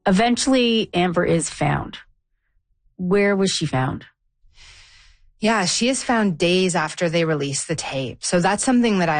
Eventually, Amber is found. Where was she found? Yeah, she is found days after they released the tape. So that's something that I